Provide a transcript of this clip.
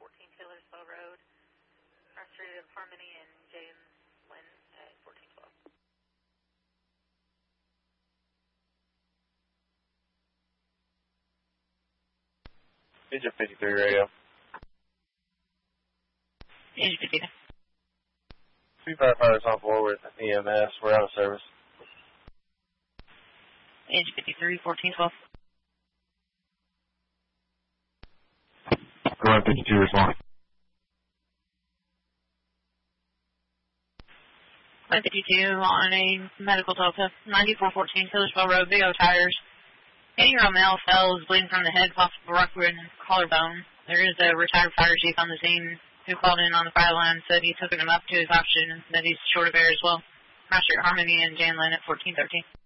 14 Taylorsville Road. Restorative Harmony and James Lynn at 1412. Engine 53 radio. Engine 53. Two firefighters on board with EMS. We're out of service. Engine 53, 1412. 52 respond. 152 on a medical Delta, 9414 Taylorsville Road, Big O tires. 80-year-old male fell, is bleeding from the head, possible Rockwood collarbone. There is a retired fire chief on the scene who called in on the fire line, said he took him up to his oxygen, that he's short of air as well. Master at Harmony and Jan Lynn at 1413.